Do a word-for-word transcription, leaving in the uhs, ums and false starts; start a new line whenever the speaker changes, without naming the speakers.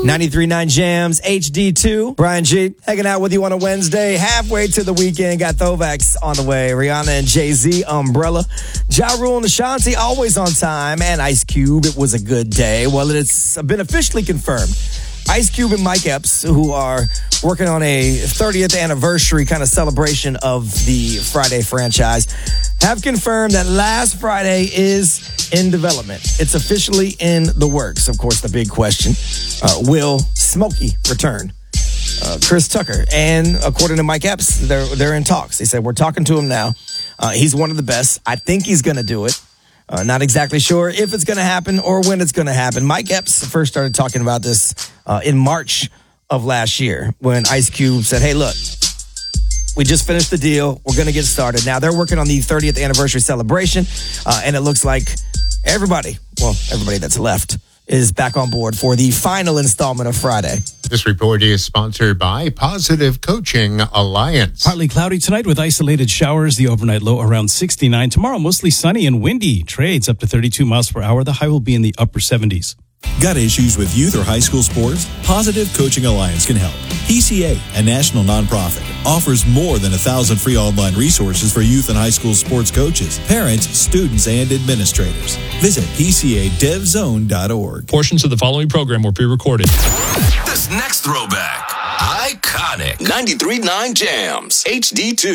ninety-three point nine Jams, H D two. Brian G, hanging out with you on a Wednesday, halfway to the weekend. Got throwbacks on the way. Rihanna and Jay-Z, Umbrella. Ja Rule and Ashanti, always on time. And Ice Cube, it was a good day. Well, it's been officially confirmed. Ice Cube and Mike Epps, who are working on a thirtieth anniversary kind of celebration of the Friday franchise, have confirmed that Last Friday is in development. It's officially in the works. Of course, the big question, uh, will Smokey return? Uh, Chris Tucker. And according to Mike Epps, they're, they're in talks. They said, we're talking to him now. Uh, he's one of the best. I think he's going to do it. Uh, not exactly sure if it's going to happen or when it's going to happen. Mike Epps first started talking about this uh, in March of last year when Ice Cube said, hey, look, we just finished the deal. We're going to get started. Now, they're working on the thirtieth anniversary celebration, uh, and it looks like everybody, well, everybody that's left, is back on board for the final installment of Friday.
This report is sponsored by Positive Coaching Alliance.
Partly cloudy tonight with isolated showers. The overnight low around sixty-nine. Tomorrow, mostly sunny and windy. Trades up to thirty-two miles per hour. The high will be in the upper seventies.
Got issues with youth or high school sports? Positive Coaching Alliance can help. P C A, a national nonprofit, offers more than a thousand free online resources for youth and high school sports coaches, parents, students, and administrators. Visit P C A dev zone dot org.
Portions of the following program were pre-recorded.
This next throwback, iconic ninety-three point nine Jams, H D two.